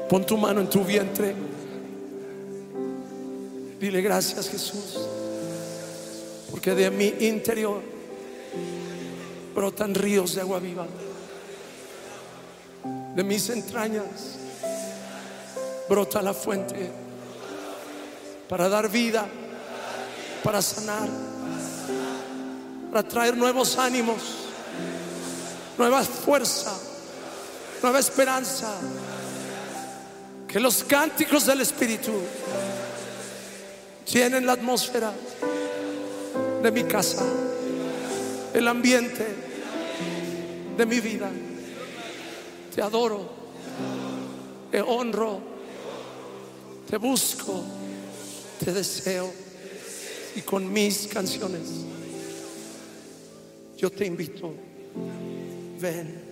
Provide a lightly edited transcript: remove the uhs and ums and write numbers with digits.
Pon tu mano en tu vientre. Dile: gracias, Jesús, porque de mi interior brotan ríos de agua viva. De mis entrañas brota la fuente para dar vida, para sanar, para traer nuevos ánimos, nueva fuerza, nueva esperanza. Que los cánticos del Espíritu llenen la atmósfera de mi casa, el ambiente de mi vida. Te adoro, te honro, te busco, te deseo, y con mis canciones yo te invito: ven.